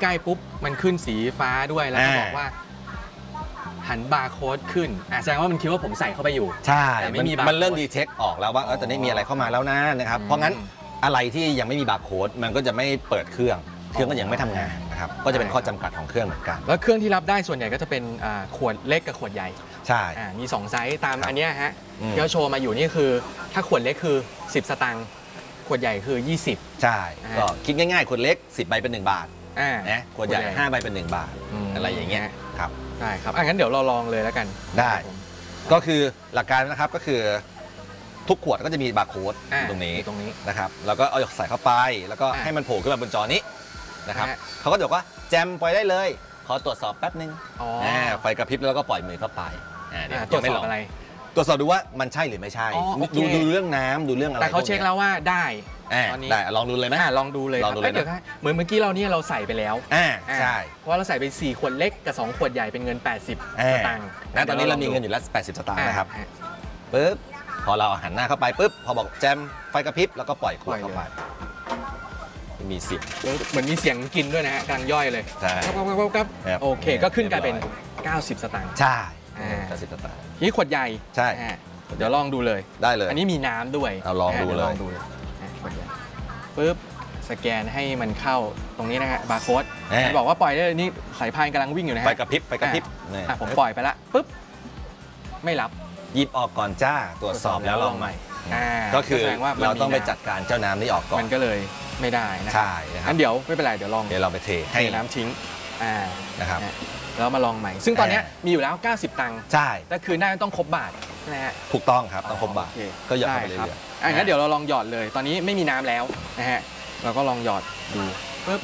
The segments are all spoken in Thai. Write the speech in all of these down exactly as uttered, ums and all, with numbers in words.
กล้ๆปุ๊บมันขึ้นสีฟ้าด้วยแล้วก็บอกว่าหันบาร์โค้ดขึ้นแสดงว่ามันคิดว่าผมใส่เข้าไปอยู่ใช่แต่ไม่มีบาร์มันเริ่มดีเทคออกแล้วว่าเออตอนนี้มีอะไรเข้ามาแล้วนะนะครับเพราะงั้นอะไรที่ยังไม่มีบาร์โค้ดมันก็จะไม่เปิดเครื่องเครื่องก็ยังไม่ทำงานนะครับก็จะเป็นข้อจำกัดของเครื่องเหมือนกันแล้วเครื่องที่รับได้ส่วนใหญ่ก็จะเป็นขวดเล็กกับขวดใหญ่ใช่มีสองไซส์ตามอันนี้ฮะที่เขาโชว์มาอยู่นี่คือถ้าขวดเล็กคือสิบสตางค์ขวดใหญ่คือยี่สิบใช่ก็คิดง่ายๆขวดเล็กสิบใบเป็นหนึ่งบาทนะขวดใหญ่ห้าใบเป็นหนึ่งบาทอะไรอย่างเงี้ยครับได้ครับงั้นเดี๋ยวเราลองเลยแล้วกันได้ก็คือหลักการนะครับก็คือทุกขวดก็จะมีบาร์โค้ดตรงนี้ตรงนี้นะครับแล้วก็เอาใส่เข้าไปแล้วก็ให้มันโผล่ขึ้นมาบนจอนี้นะครับเขาก็บอกว่าแจมปล่อยได้เลยขอตรวจสอบแป๊บนึงไฟกระพริบแล้วก็ปล่อยมือเข้าไปตรวจสอบอะไรตรวจสอบดูว่ามันใช่หรือไม่ใช่ดูดูเรื่องน้ำดูเรื่องอะไรแต่เขาเช็คแล้วว่าได้ตอนนี้ได้ลองดูเลยไหมลองดูเลยลองดูเลยนะเหมือนเมื่อกี้เราเนี่ยเราใส่ไปแล้วใช่เพราะเราใส่ไปสี่ขวดเล็กกับสองขวดใหญ่เป็นเงินแปดสิบสตางค์นะตอนนี้เรามีเงินอยู่แล้วแปดสิบสตางค์นะครับปึ๊บพอเราหันหน้าเข้าไปปุ๊บพอบอกแจมไฟกระพริบแล้วก็ปล่อยขวดเข้าไปมีเสียงเหมือนมีเสียงกินด้วยนะฮะกลางย่อยเลยใช่ครับครับครับโอเคก็ขึ้นกลายเป็นเก้าสิบสตางค์ใช่เก้าสิบสตางค์นี่ขวดใหญ่ใช่เดี๋ยวลองดูเลยได้เลยอันนี้มีน้ำด้วยเอาลองดูเลยปึ๊บสแกนให้มันเข้าตรงนี้นะฮะบาร์โค้ดบอกว่าปล่อยได้เลยนี่สายพานกำลังวิ่งอยู่นะฮะไฟกระพริบไฟกระพริบผมปล่อยไปละปึ๊บไม่รับหยิบออกก่อนจ้าตรวจสอบแล้วลองใหม่ก็คือเราต้องไปจัดการเจ้าน้ำนี้ออกก่อนมันก็เลยไม่ได้นะใช่งั้นเดี๋ยวไม่เป็นไรเดี๋ยวลองเดี๋ยวเราไปเทให้น้ำทิ้งนะครับแล้วมาลองใหม่ซึ่งตอนนี้มีอยู่แล้วเก้าสิบตังค์ใช่แต่คือหน้าต้องครบบาทนะฮะถูกต้องครับต้องครบบาทก็หยอดไปเรื่อยๆงั้นเดี๋ยวเราลองหยอดเลยตอนนี้ไม่มีน้ำแล้วนะฮะเราก็ลองหยอดดูปึ๊บ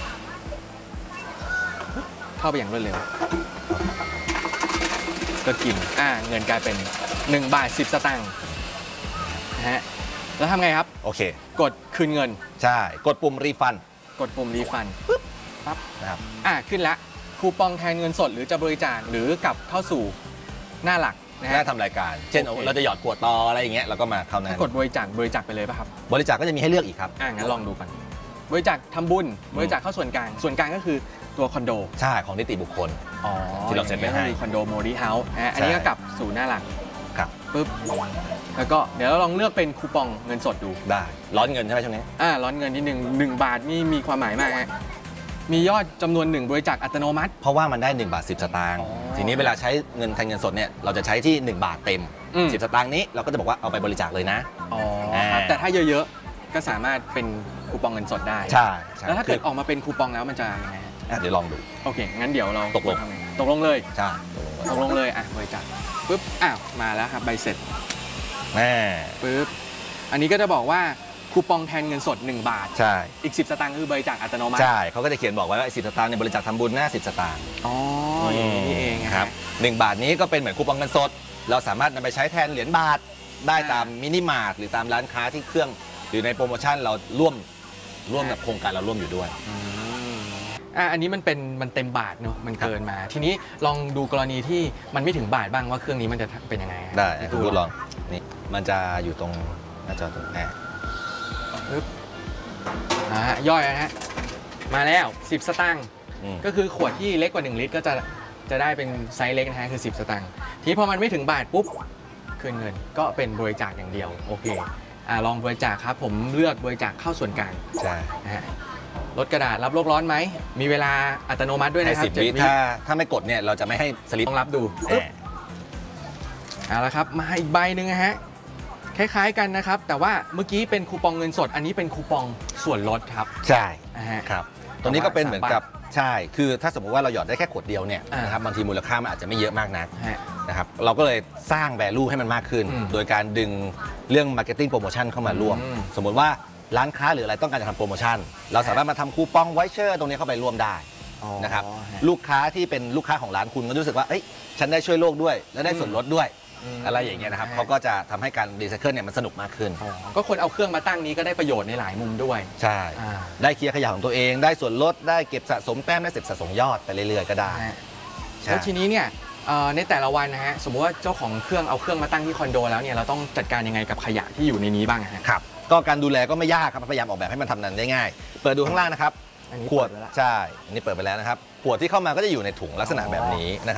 เข้าไปอย่างรวดเร็วก็กินอ่าเงินกลายเป็นหนึ่งบาทสิบสตางค์นะฮะแล้วทำไงครับโอเคกดคืนเงินใช่กดปุ่มรีฟันกดปุ่มรีฟันปึ๊บปั๊บนะครับอ่าขึ้นละคูปองแทนเงินสดหรือจะบริจาคหรือกลับเข้าสู่หน้าหลักหน้าทำรายการเช่นเราจะหยอดขวดต่ออะไรอย่างเงี้ยเราก็มาเข้าหน้ากดบริจาคบริจาคไปเลยป่ะครับบริจาคก็จะมีให้เลือกอีกครับอ่างั้นลองดูกันบริจาคทำบุญบริจาคเข้าส่วนกลางส่วนกลางก็คือตัวคอนโดใช่ของนิติบุคคลที่เราเซ็นไปให้คอนโดโมดิเฮาส์อันนี้ก็กลับสู่หน้าหลักครับปึ๊บแล้วก็เดี๋ยวเราลองเลือกเป็นคูปองเงินสดดูได้ร้อนเงินใช่ไหมช่วงนี้อ่าร้อนเงินที่หนึ่งหนึ่งบาทนี่มีความหมายมากฮะมียอดจำนวนหนึ่งบริจาคอัตโนมัติเพราะว่ามันได้หนึ่งบาทสิบสตางค์ทีนี้เวลาใช้เงินแทนเงินสดเนี่ยเราจะใช้ที่หนึ่งบาทเต็มสิบสตางค์นี้เราก็จะบอกว่าเอาไปบริจาคเลยนะอ๋อแต่ถ้าเยอะๆก็สามารถเป็นคูปองเงินสดได้ใช่แล้วถ้าเกิดออกมาเป็นคูปองแล้วมันจะยังไงเดี๋ยวลองดูโอเคงั้นเดี๋ยวเราตกลงตกลงเลยใช่ตกลงเลยอ่ะบริจาคปึ๊บอ้าวมาแล้วครับใบเสร็จแม่ปึ๊บอันนี้ก็จะบอกว่าคูปองแทนเงินสดหนึ่งบาทใช่อีกสิบสตางค์คือบริจาคอัตโนมัติใช่เขาก็จะเขียนบอกไว้ว่าสิบสตางค์เนี่ยบริจาคทำบุญหน้าสิบสตางค์อ๋ออย่างนี้เองครับหนึ่งบาทนี้ก็เป็นเหมือนคูปองเงินสดเราสามารถนำไปใช้แทนเหรียญบาทได้ตามมินิมาร์ทหรือตามร้านค้าที่เครื่องหรือในโปรโมชั่นเราร่วมร่วมกับโครงการเราร่วมอยู่ด้วยอ่ะอันนี้มันเป็นมันเต็มบาทเนอะมันเกินมาทีนี้ลองดูกรณีที่มันไม่ถึงบาทบ้างว่าเครื่องนี้มันจะเป็นยังไงได้ดูลองนี่มันจะอยู่ตรงหน้าจอตรงแอร์ปึ๊บอ่าย่อยนะฮะมาแล้วสิบสตางค์ก็คือขวดที่เล็กกว่าหนึ่งลิตรก็จะจะได้เป็นไซส์เล็กนะฮะคือสิบสตางค์ทีนี้พอมันไม่ถึงบาทปุ๊บคืนเงินก็เป็นบริจาคอย่างเดียวโอเคอ่าลองบริจาคครับผมเลือกบริจาคเข้าส่วนกลางใช่นะฮะลดกระดาษรับโลกร้อนไหมมีเวลาอัตโนมัติด้วยนะครับสิบวิถ้าถ้าไม่กดเนี่ยเราจะไม่ให้สลิปต้องรับดูเอาละครับมาอีกใบหนึ่งนะฮะคล้ายๆกันนะครับแต่ว่าเมื่อกี้เป็นคูปองเงินสดอันนี้เป็นคูปองส่วนลดครับใช่ครับตรงนี้ก็เป็นเหมือนกับใช่คือถ้าสมมติว่าเราหยอดได้แค่ขวดเดียวเนี่ยนะครับบางทีมูลค่ามันอาจจะไม่เยอะมากนักนะครับเราก็เลยสร้าง value ให้มันมากขึ้นโดยการดึงเรื่อง marketing promotion เข้ามาร่วมสมมติว่าร้านค้าหรืออะไรต้องการจะทำโปรโมชั่นเราสามารถมาทำคูปองไวเชอร์ตรงนี้เข้าไปร่วมได้นะครับลูกค้าที่เป็นลูกค้าของร้านคุณก็รู้สึกว่าเอ้ยฉันได้ช่วยโลกด้วยและได้ส่วนลดด้วยอะไรอย่างเงี้ยนะครับเขาก็จะทำให้การรีไซเคิลเนี่ยมันสนุกมากขึ้นก็คนเอาเครื่องมาตั้งนี้ก็ได้ประโยชน์ในหลายมุมด้วยใช่ได้เคลียร์ขยะของตัวเองได้ส่วนลดได้เก็บสะสมแต้มได้เก็บสะสมยอดไปเรื่อยๆก็ได้แล้วทีนี้เนี่ยในแต่ละวันนะฮะสมมติว่าเจ้าของเครื่องเอาเครื่องมาตั้งที่คอนโดแล้วเนี่ยเราต้องจัดการยังไงกับขยะที่อยู่ในนี้บ้างครับก็การดูแลก็ไม่ยากครับพยายามออกแบบให้มันทำนั้นได้ง่ายเปิดดูข้างล่างนะครับอันนี้ขวดเปิดไปแล้วใช่อันนี้เปิดไปแล้วนะครับขวดที่เข้ามาก็จะอยู่ในถุงลักษณะแบบนี้นะครับ